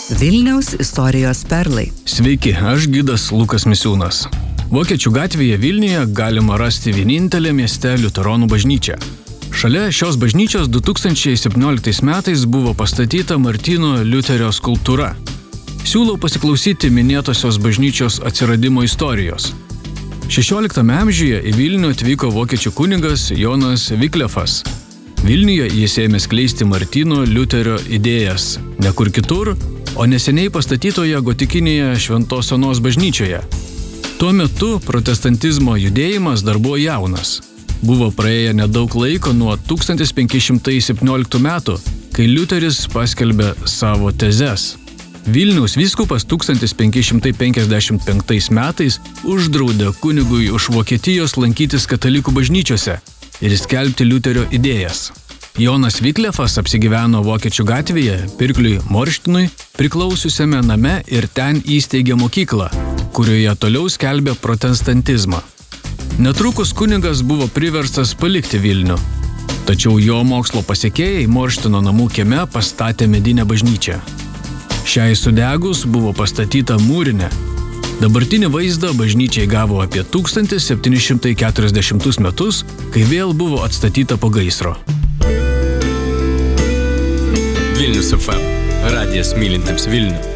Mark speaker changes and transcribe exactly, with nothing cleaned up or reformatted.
Speaker 1: Vilniaus istorijos perlai.
Speaker 2: Sveiki, aš gidas Lukas Misiūnas. Vokiečių gatvėje Vilniuje galima rasti vienintelę mieste liuteronų bažnyčią. Šalia šios bažnyčios du tūkstančiai septynioliktais metais buvo pastatyta Martyno Liuterio skulptūra. Siūlau pasiklausyti minėtosios bažnyčios atsiradimo istorijos. šešioliktame amžiuje į Vilnių atvyko vokiečių kunigas Jonas Wyclifas. Vilniuje jis ėmė skleisti Martyno Liuterio idėjas, ne kur kitur, o neseniai pastatytoje gotikinėje Šventos Onos bažnyčioje. Tuo metu protestantizmo judėjimas dar buvo jaunas. Buvo praėję nedaug laiko nuo tūkstantis penki šimtai septynioliktų metų, kai Liuteris paskelbė savo tezes. Vilniaus vyskupas tūkstantis penki šimtai penkiasdešimt penktais metais uždraudė kunigui už Vokietijos lankytis katalikų bažnyčiose ir skelbti Liuterio idėjas. Jonas Wyclifas apsigyveno Vokiečių gatvėje Pirkliui Morštinui priklausiusiame name ir ten įsteigė mokyklą, kurioje toliau skelbė protestantizmą. Netrukus kunigas buvo priverstas palikti Vilnių, tačiau jo mokslo pasekėjai Morštino namų kieme pastatė medinę bažnyčią. Šiai sudegus buvo pastatyta mūrinė. Dabartinį vaizdą bažnyčiai gavo apie tūkstantis septyni šimtai keturiasdešimtus metus, kai vėl buvo atstatyta po gaisro.
Speaker 3: Vilnius F M. Radijas mylintiems Vilnių.